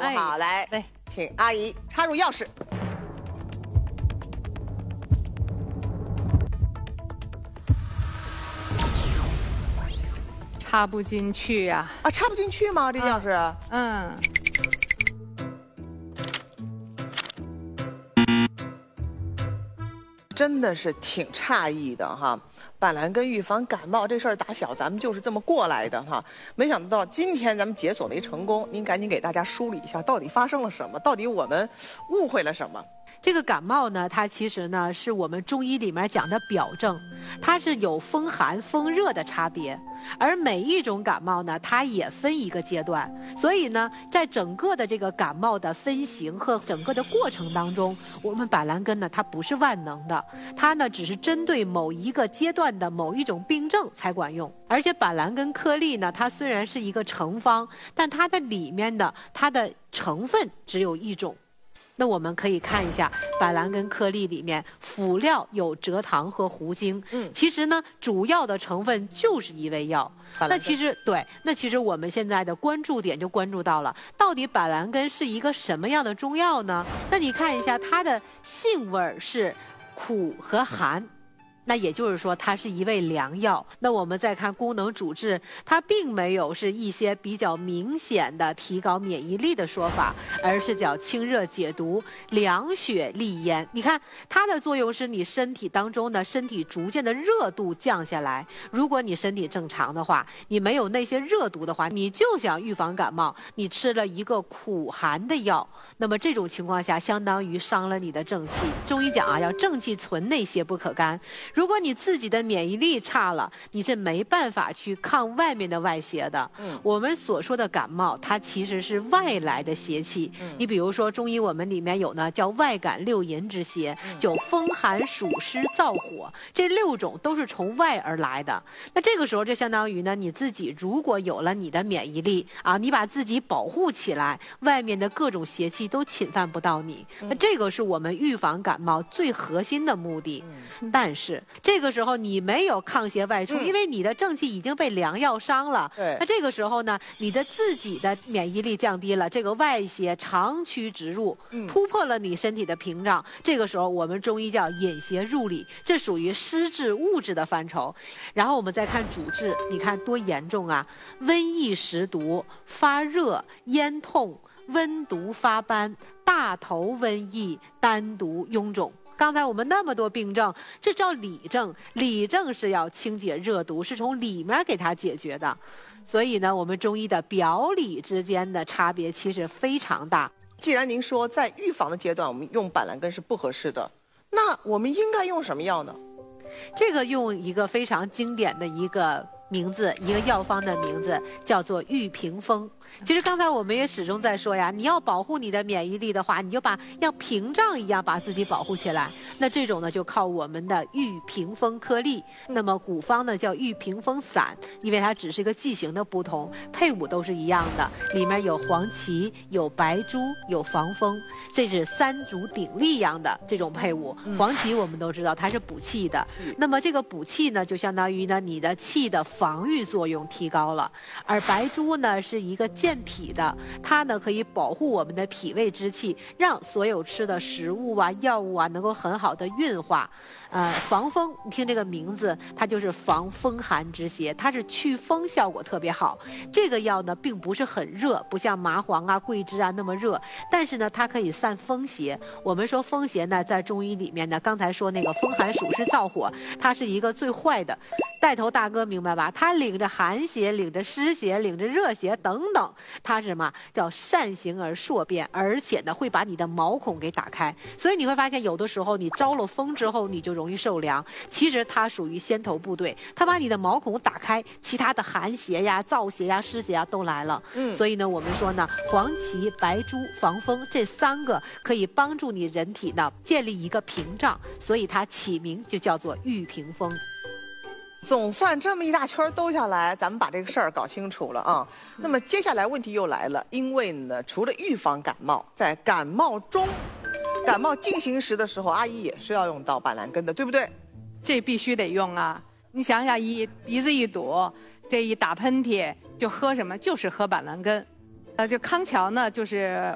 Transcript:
哈。来，请阿姨插入钥匙。 插不进去呀。 啊，插不进去吗？这钥匙？ 嗯。 真的是挺诧异的哈。板蓝根预防感冒这事儿，打小咱们就是这么过来的哈。没想到今天咱们解锁没成功，您赶紧给大家梳理一下，到底发生了什么？到底我们误会了什么？ 这个感冒呢，它其实呢是我们中医里面讲的表症，它是有风寒、风热的差别。而每一种感冒呢，它也分一个阶段，所以呢，在整个的这个感冒的分型和整个的过程当中，我们板蓝根呢，它不是万能的，它呢只是针对某一个阶段的某一种病症才管用。而且板蓝根颗粒呢，它虽然是一个成方，但它的里面的它的成分只有一种。那我们可以看一下板蓝根颗粒里面辅料有蔗糖和胡精，其实呢主要的成分就是一味药。那其实我们现在的关注点就关注到了，到底板蓝根是一个什么样的中药呢？那你看一下它的性味是苦和寒。那也就是说，它是一味良药。那我们再看功能主治，它并没有是一些比较明显的提高免疫力的说法，而是叫清热解毒、凉血利咽。你看它的作用是你身体当中的身体逐渐的热度降下来。如果你身体正常的话，你没有那些热毒的话，你就想预防感冒，你吃了一个苦寒的药，那么这种情况下相当于伤了你的正气。中医讲啊，要正气存内，邪不可干。如果你自己的免疫力差了，你是没办法去抗外面的外邪的。我们所说的感冒，它其实是外来的邪气。你比如说中医我们里面有呢叫外感六淫之邪，就风寒暑湿燥火，这6种都是从外而来的。那这个时候就相当于呢，你自己如果有了你的免疫力啊，你把自己保护起来，外面的各种邪气都侵犯不到你。那这个是我们预防感冒最核心的目的。但是这个时候你没有抗邪外出，因为你的正气已经被良药伤了。那这个时候呢，你的自己的免疫力降低了，这个外邪长驱直入，突破了你身体的屏障。这个时候我们中医叫引邪入里，这属于湿滞物质的范畴。然后我们再看主治，你看多严重啊！瘟疫食毒、发热、咽痛、温毒发斑、大头瘟疫、单独臃肿。刚才我们那么多病症，这叫里症。里症是要清解热毒，是从里面给它解决的。所以呢，我们中医的表里之间的差别其实非常大。 既然您说在预防的阶段我们用板蓝根是不合适的，那我们应该用什么药呢？ 这个用一个非常经典的一个名字，一个药方的名字叫做玉屏风。其实刚才我们也始终在说呀，你要保护你的免疫力的话，你就像屏障一样把自己保护起来。那这种呢，就靠我们的玉屏风颗粒。那么古方呢叫玉屏风散，因为它只是一个剂型的不同，配伍都是一样的，里面有黄芪、有白术、有防风，这是3足鼎立一样的这种配伍。黄芪我们都知道它是补气的，那么这个补气呢，就相当于呢你的气的防御作用提高了。而白术呢是一个健脾的，它呢可以保护我们的脾胃之气，让所有吃的食物啊、药物啊能够很好的运化。防风，你听这个名字，它就是防风寒之邪，它是祛风效果特别好。这个药呢并不是很热，不像麻黄啊、桂枝啊那么热，但是呢它可以散风邪。我们说风邪呢，在中医里面呢，刚才说那个风寒暑湿燥火，它是一个最坏的。带头大哥明白吧？他领着寒邪、领着湿邪、领着热邪等等，他是什么叫善行而硕变，而且呢会把你的毛孔给打开。所以你会发现，有的时候你招了风之后，你就容易受凉。其实它属于先头部队，它把你的毛孔打开，其他的寒邪呀、燥邪呀、湿邪呀都来了。所以呢，我们说呢，黄芪、白术、防风这3个可以帮助你人体呢建立一个屏障，所以它起名就叫做玉屏风。 总算这么一大圈兜下来，咱们把这个事儿搞清楚了啊。那么接下来问题又来了，因为呢，除了预防感冒，在感冒进行时的时候，阿姨也是要用到板蓝根的，对不对？ 这必须得用啊！你想想，鼻子一堵，这一打喷嚏就喝什么？就是喝板蓝根。就康桥呢，就是